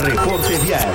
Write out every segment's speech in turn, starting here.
Reporte Vial.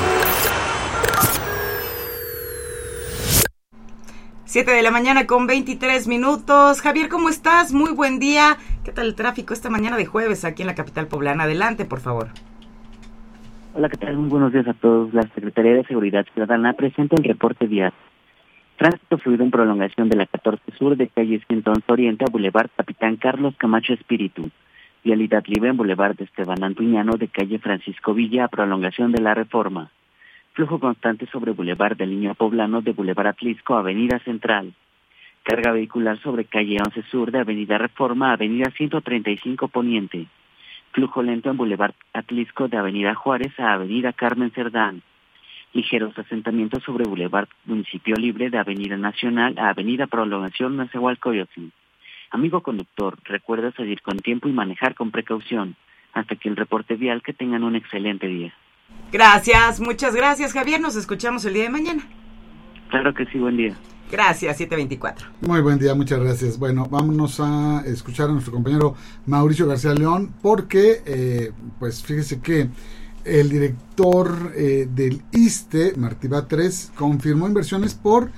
7 de la mañana con 23 minutos. Javier, ¿cómo estás? Muy buen día. ¿Qué tal el tráfico esta mañana de jueves aquí en la capital poblana? Adelante, por favor. Hola, ¿qué tal? Muy buenos días a todos. La Secretaría de Seguridad Ciudadana presenta el reporte vial. Tránsito fluido en prolongación de la 14 Sur de calle 111 Oriente a Boulevard Capitán Carlos Camacho Espíritu. Vialidad libre en Boulevard de Esteban Antuñano de calle Francisco Villa a prolongación de la Reforma. Flujo constante sobre Boulevard del Niño Poblano de Boulevard Atlisco a Avenida Central. Carga vehicular sobre calle 11 Sur de Avenida Reforma a Avenida 135 Poniente. Flujo lento en Boulevard Atlisco de Avenida Juárez a Avenida Carmen Cerdán. Ligeros asentamientos sobre Boulevard Municipio Libre de Avenida Nacional a Avenida Prolongación Nezahualcóyotl. Amigo conductor, recuerda salir con tiempo y manejar con precaución. Hasta aquí el reporte vial, que tengan un excelente día. Gracias, muchas gracias, Javier. Nos escuchamos el día de mañana. Claro que sí, buen día. Gracias, 7:24. Muy buen día, muchas gracias. Bueno, vámonos a escuchar a nuestro compañero Mauricio García León, porque, pues fíjese que el director del ISSSTE, Martí Batres, confirmó inversiones por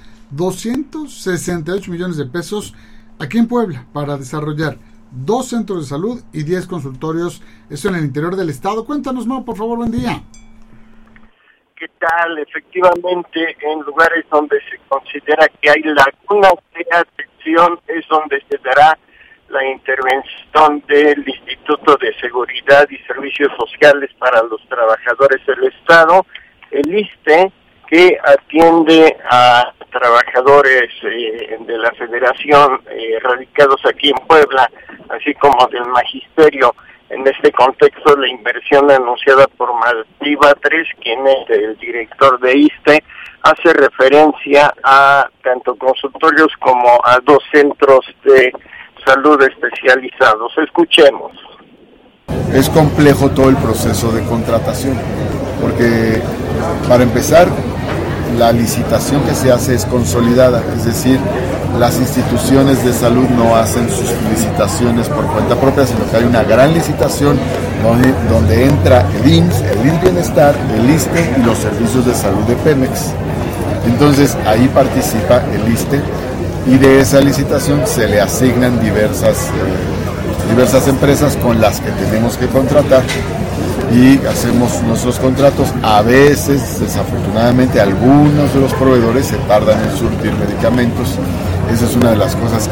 268 millones de pesos aquí en Puebla para desarrollar 2 centros de salud y 10 consultorios, eso en el interior del estado. Cuéntanos, Mau, por favor, buen día. ¿Qué tal? Efectivamente, en lugares donde se considera que hay lagunas de atención es donde se dará la intervención del Instituto de Seguridad y Servicios Sociales para los Trabajadores del Estado, el ISSSTE, que atiende a trabajadores de la Federación radicados aquí en Puebla, así como del Magisterio. En este contexto, la inversión anunciada por Martí Batres, quien es el director de ISSSTE, hace referencia a tanto consultorios como a 2 centros de salud especializados. Escuchemos. Es complejo todo el proceso de contratación, porque para empezar, la licitación que se hace es consolidada, es decir, las instituciones de salud no hacen sus licitaciones por cuenta propia, sino que hay una gran licitación donde entra el IMSS, el IMSS Bienestar, el ISSSTE y los servicios de salud de Pemex. Entonces ahí participa el ISSSTE y de esa licitación se le asignan diversas empresas con las que tenemos que contratar y hacemos nuestros contratos. A veces, desafortunadamente, algunos de los proveedores se tardan en surtir medicamentos. Esa es una de las cosas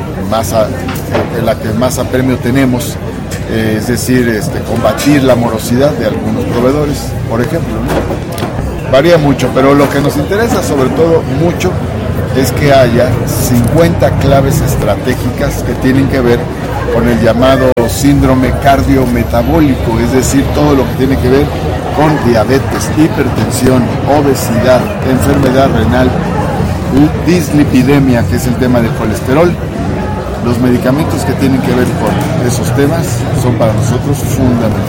en la que más apremio tenemos, es decir, combatir la morosidad de algunos proveedores, por ejemplo, ¿no? Varía mucho, pero lo que nos interesa sobre todo mucho es que haya 50 claves estratégicas que tienen que ver con el llamado síndrome cardiometabólico, es decir, todo lo que tiene que ver con diabetes, hipertensión, obesidad, enfermedad renal, dislipidemia, que es el tema del colesterol. Los medicamentos que tienen que ver con esos temas son para nosotros fundamentales.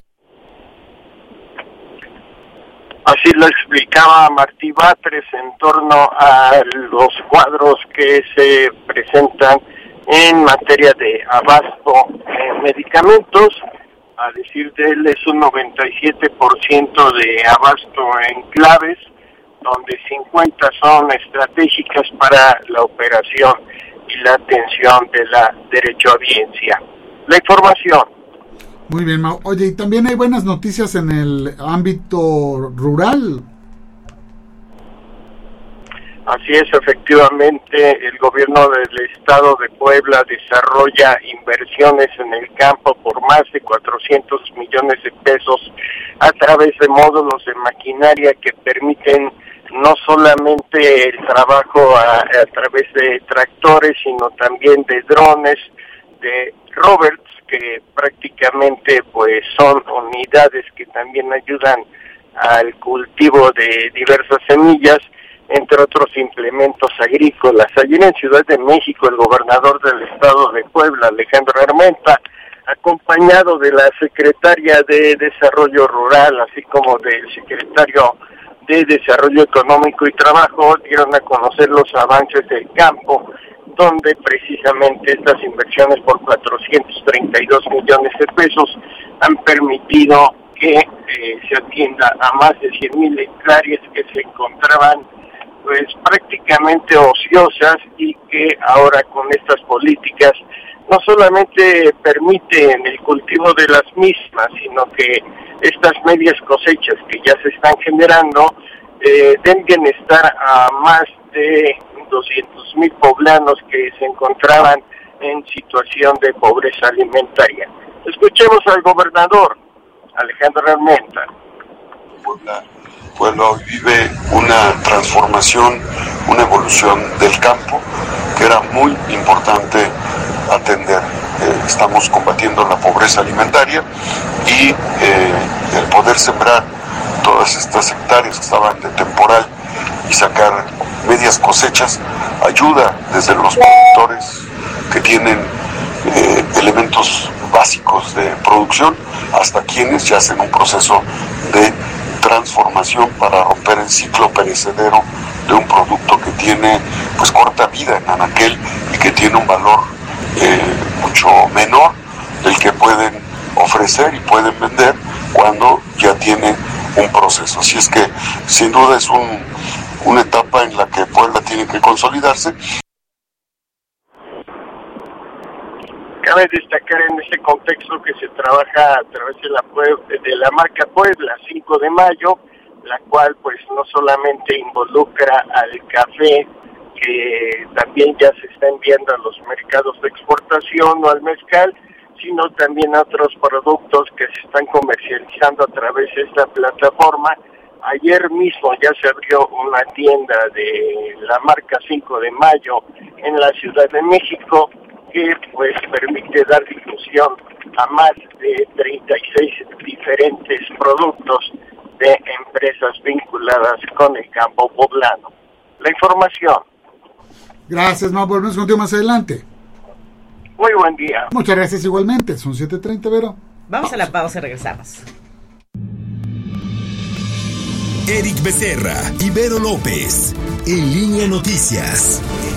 Así lo explicaba Martí Batres en torno a los cuadros que se presentan en materia de abasto en medicamentos. A decir de él, es un 97% de abasto en claves, donde 50 son estratégicas para la operación y la atención de la derechohabiencia. La información. Muy bien, Mau. Oye, y también hay buenas noticias en el ámbito rural. Así es, efectivamente, el gobierno del estado de Puebla desarrolla inversiones en el campo por más de 400 millones de pesos a través de módulos de maquinaria que permiten no solamente el trabajo a través de tractores, sino también de drones, de rovers, que prácticamente pues son unidades que también ayudan al cultivo de diversas semillas, entre otros implementos agrícolas. Ayer en Ciudad de México, el gobernador del estado de Puebla, Alejandro Armenta, acompañado de la secretaria de Desarrollo Rural, así como del secretario de Desarrollo Económico y Trabajo, dieron a conocer los avances del campo, donde precisamente estas inversiones por 432 millones de pesos han permitido que se atienda a más de 100,000 hectáreas que se encontraban pues prácticamente ociosas y que ahora con estas políticas no solamente permiten el cultivo de las mismas, sino que estas medias cosechas que ya se están generando den bienestar a más de 200,000 poblanos que se encontraban en situación de pobreza alimentaria. Escuchemos al gobernador Alejandro Armenta. Puebla hoy vive una transformación, una evolución del campo que era muy importante atender. Estamos combatiendo la pobreza alimentaria y el poder sembrar todas estas hectáreas que estaban de temporal y sacar medias cosechas ayuda desde los productores que tienen elementos básicos de producción hasta quienes ya hacen un proceso de transformación para romper el ciclo perecedero de un producto que tiene pues corta vida en anaquel y que tiene un valor mucho menor del que pueden ofrecer y pueden vender cuando ya tiene un proceso. Así es que sin duda es una etapa en la que Puebla tiene que consolidarse. Cabe destacar en este contexto que se trabaja a través de la marca Puebla 5 de Mayo, la cual pues no solamente involucra al café, que también ya se está enviando a los mercados de exportación o al mezcal, sino también a otros productos que se están comercializando a través de esta plataforma. Ayer mismo ya se abrió una tienda de la marca 5 de Mayo en la Ciudad de México, que pues permite dar difusión a más de 36 diferentes productos de empresas vinculadas con el campo poblano. La información. Gracias, Mau. Volvemos contigo más adelante. Muy buen día. Muchas gracias igualmente. Son 7:30, Vero. Vamos a la pausa y regresamos. Eric Becerra y Vero López. En Línea Noticias.